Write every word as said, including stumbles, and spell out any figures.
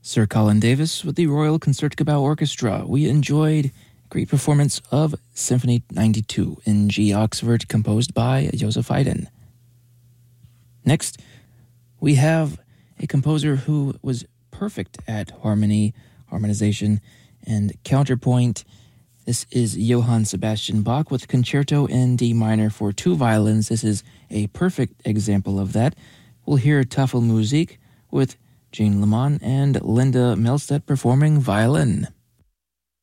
Sir Colin Davis with the Royal Concertgebouw Orchestra. We enjoyed a great performance of Symphony ninety-two in G. Oxford, composed by Joseph Haydn. Next, we have a composer who was perfect at harmony, harmonization, and counterpoint. This is Johann Sebastian Bach with Concerto in D minor for two violins. This is a perfect example of that. We'll hear Tafelmusik with Jane Lemon and Linda Milstead performing violin.